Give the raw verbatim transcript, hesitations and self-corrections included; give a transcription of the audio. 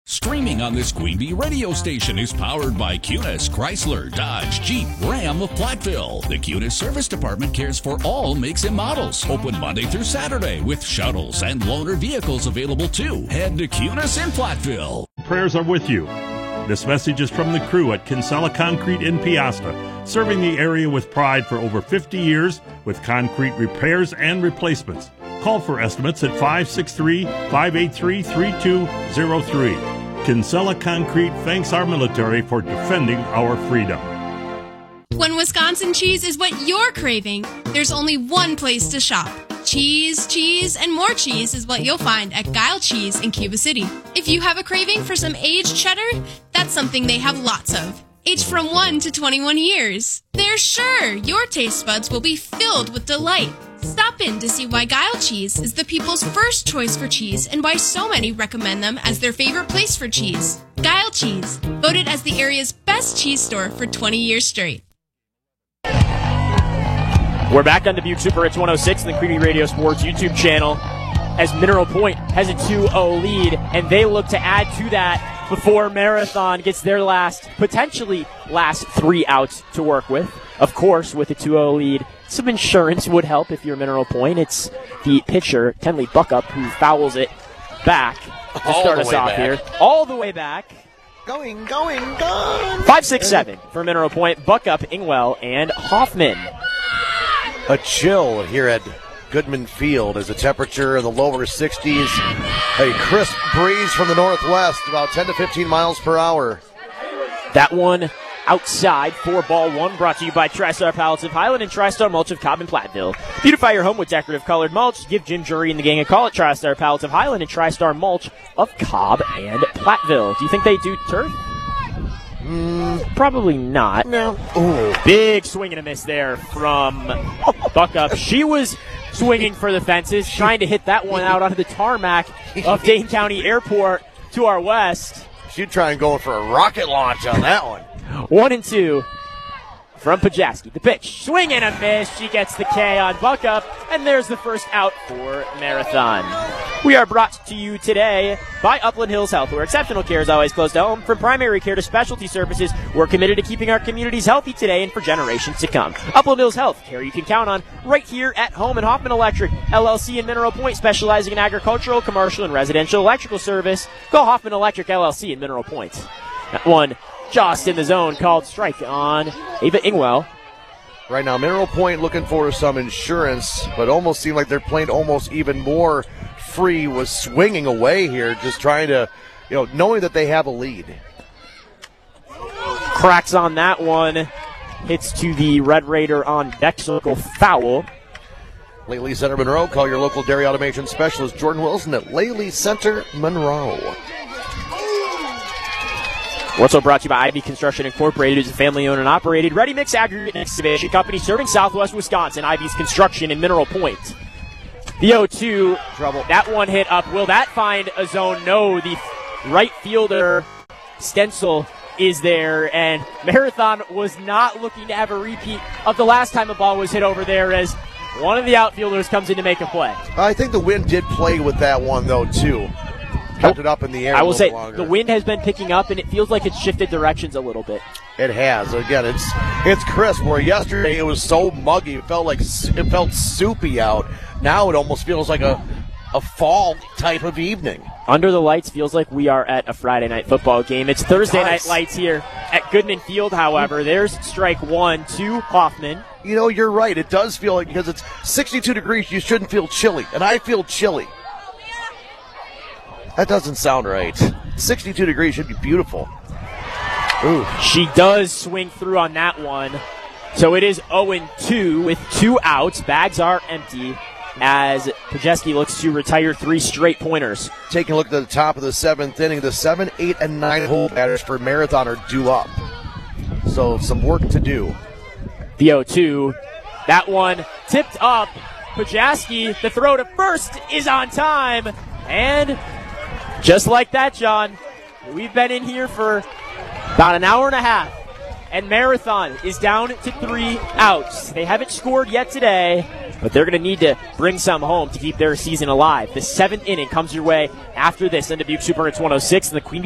Streaming on this Queen Bee radio station is powered by Cunis, Chrysler, Dodge, Jeep, Ram of Platteville. The Cunis Service Department cares for all makes and models. Open Monday through Saturday with shuttles and loaner vehicles available too. Head to Cunis in Platteville. Prayers are with you. This message is from the crew at Kinsella Concrete in Piasta, serving the area with pride for over fifty years with concrete repairs and replacements. Call for estimates at five six three, five eight three, three two zero three. Kinsella Concrete thanks our military for defending our freedom. When Wisconsin cheese is what you're craving, there's only one place to shop. Cheese, cheese, and more cheese is what you'll find at Guile Cheese in Cuba City. If you have a craving for some aged cheddar, that's something they have lots of. Aged from one to twenty-one years. They're sure your taste buds will be filled with delight. Stop in to see why Guile Cheese is the people's first choice for cheese and why so many recommend them as their favorite place for cheese. Guile Cheese, voted as the area's best cheese store for twenty years straight. We're back on Dubuque Super Hits one oh six in the Queen Bee Radio Sports YouTube channel as Mineral Point has a two oh lead, and they look to add to that before Marathon gets their last, potentially last three outs to work with. Of course, with a two oh lead, some insurance would help if you're Mineral Point. It's the pitcher, Kenley Buckup, who fouls it back to All start the us way off back. here. All the way back. Going, going, gone. five six seven for Mineral Point, Buckup, Ingwell, and Hoffman. A chill here at Goodman Field as the temperature in the lower sixties. A crisp breeze from the northwest, about ten to fifteen miles per hour. That one outside for ball one, brought to you by TriStar Pallets of Highland and TriStar Mulch of Cobb and Platteville. Beautify your home with decorative colored mulch. Give Jim Jury and the gang a call at TriStar Pallets of Highland and TriStar Mulch of Cobb and Platteville. Do you think they do turf? Mm, probably not. No. Ooh. Big swing and a miss there from Buckup. She was swinging for the fences, trying to hit that one out onto the tarmac of Dane County Airport to our west. She'd try and go for a rocket launch on that one. One and two from Pajaski. The pitch, swing and a miss. She gets the K on Buckup, and there's the first out for Marathon. We are brought to you today by Upland Hills Health, where exceptional care is always close to home. From primary care to specialty services, we're committed to keeping our communities healthy today and for generations to come. Upland Hills Health, care you can count on right here at home. And Hoffman Electric, L L C in Mineral Point, specializing in agricultural, commercial, and residential electrical service. Call Hoffman Electric, L L C in Mineral Point. That one just in the zone, called strike on Ava Ingwell. Right now, Mineral Point looking for some insurance, but almost seemed like they're playing almost even more free, was swinging away here, just trying to, you know, knowing that they have a lead. Cracks on that one. Hits to the Red Raider on deck, circle foul. Laley Center Monroe, call your local dairy automation specialist, Jordan Wilson at Laley Center Monroe. Also brought to you by Ivy Construction Incorporated, who's a family-owned and operated ready-mix aggregate and excavation company serving southwest Wisconsin. Ivy's Construction in Mineral Point. The oh two, Trouble. That one hit up. Will that find a zone? No, the right fielder, Stencil, is there, and Marathon was not looking to have a repeat of the last time a ball was hit over there as one of the outfielders comes in to make a play. I think the wind did play with that one, though, too. Kept it up in the air I will a say longer. The wind has been picking up, and it feels like it's shifted directions a little bit. It has. Again, it's it's crisp. Where yesterday it was so muggy, it felt like it felt soupy out. Now it almost feels like a a fall type of evening. Under the lights feels like we are at a Friday night football game. It's Thursday night lights here at Goodman Field, however. There's strike one to Hoffman. You know, you're right. It does feel like, because it's sixty-two degrees, you shouldn't feel chilly, and I feel chilly. That doesn't sound right. sixty-two degrees should be beautiful. Ooh. She does swing through on that one. So it is oh and two with two outs. Bags are empty as Pajeski looks to retire three straight pointers. Taking a look at the top of the seventh inning, the seven, eight, and nine hole batters for Marathon are due up. So some work to do. The oh two. That one tipped up. Pajeski, the throw to first is on time. And just like that, John, we've been in here for about an hour and a half, and Marathon is down to three outs. They haven't scored yet today, but they're going to need to bring some home to keep their season alive. The seventh inning comes your way after this on Dubuque Super Hits one oh six, and the Queen Bee